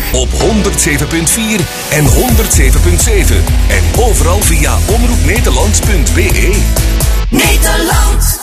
op 107.4 en 107.7. En overal via omroepnederland.be. Nederland.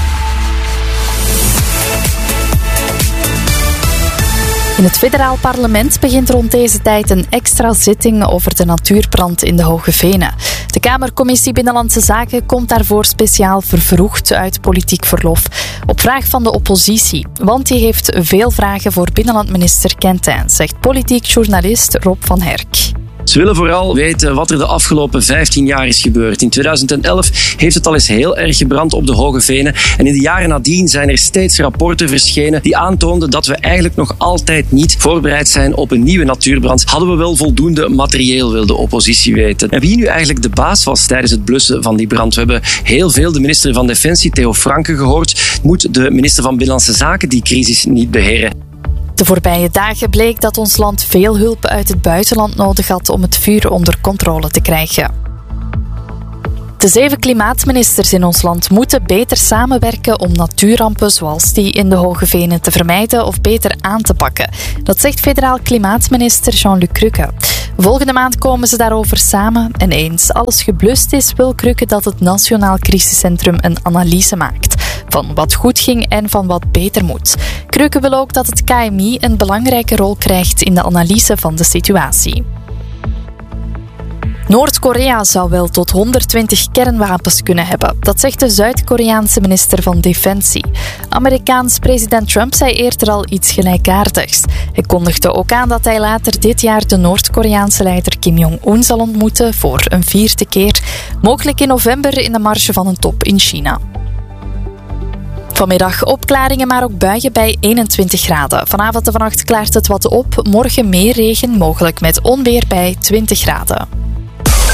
In het federaal parlement begint rond deze tijd een extra zitting over de natuurbrand in de Hoge Venen. De Kamercommissie Binnenlandse Zaken komt daarvoor speciaal vervroegd uit politiek verlof. Op vraag van de oppositie. Want die heeft veel vragen voor binnenlandminister Quentin, zegt politiek journalist Rob van Herk. Ze willen vooral weten wat er de afgelopen 15 jaar is gebeurd. In 2011 heeft het al eens heel erg gebrand op de Hoge Venen. En in de jaren nadien zijn er steeds rapporten verschenen die aantoonden dat we eigenlijk nog altijd niet voorbereid zijn op een nieuwe natuurbrand. Hadden we wel voldoende materieel, wil de oppositie weten. En wie nu eigenlijk de baas was tijdens het blussen van die brand? We hebben heel veel de minister van Defensie, Theo Franke, gehoord. Moet de minister van Binnenlandse Zaken die crisis niet beheren? De voorbije dagen bleek dat ons land veel hulp uit het buitenland nodig had om het vuur onder controle te krijgen. De 7 klimaatministers in ons land moeten beter samenwerken om natuurrampen zoals die in de Hoge Venen te vermijden of beter aan te pakken. Dat zegt federaal klimaatminister Jean-Luc Cruque. Volgende maand komen ze daarover samen en eens alles geblust is, wil Cruque dat het Nationaal Crisiscentrum een analyse maakt van wat goed ging en van wat beter moet. Cruque wil ook dat het KMI een belangrijke rol krijgt in de analyse van de situatie. Noord-Korea zou wel tot 120 kernwapens kunnen hebben. Dat zegt de Zuid-Koreaanse minister van Defensie. Amerikaans president Trump zei eerder al iets gelijkaardigs. Hij kondigde ook aan dat hij later dit jaar de Noord-Koreaanse leider Kim Jong-un zal ontmoeten voor een 4e keer. Mogelijk in november in de marge van een top in China. Vanmiddag opklaringen, maar ook buien bij 21 graden. Vanavond en vannacht klaart het wat op. Morgen meer regen, mogelijk met onweer bij 20 graden.